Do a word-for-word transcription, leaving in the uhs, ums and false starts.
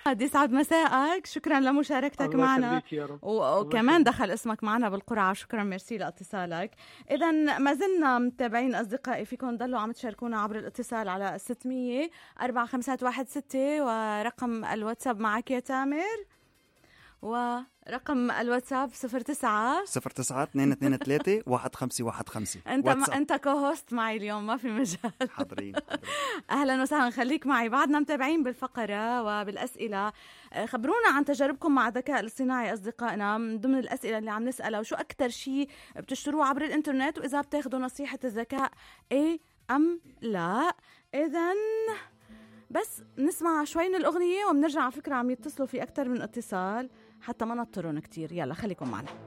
يسعد مساءك، شكرا لمشاركتك معنا، وكمان دخل اسمك معنا بالقرعة. شكرا، ميرسي لاتصالك. إذا ما زلنا متابعين أصدقائي، فيكم ضلوا عم تشاركونا عبر الاتصال على ستمية أربعة خمسة واحد ستة، ورقم الواتساب معك يا تامر، ورقم الواتساب صفر تسعة صفر تسعة اثنين اثنين ثلاثة واحد خمسة واحد خمسة. انت ما انت كوهوست معي اليوم، ما في مجال. حاضرين. اهلا وسهلا، خليك معي. بعدنا متابعين بالفقرة وبالأسئلة. خبرونا عن تجاربكم مع الذكاء الاصطناعي أصدقائنا، من ضمن الأسئلة اللي عم نسألها وشو أكتر شيء بتشتروه عبر الإنترنت، وإذا بتاخدوا نصيحة الذكاء إيه أم لا. إذن بس نسمع شوي من الأغنية وبنرجع. على فكرة عم يتصلوا في أكتر من اتصال حتى ما نطرون كتير. يلا خليكم معنا.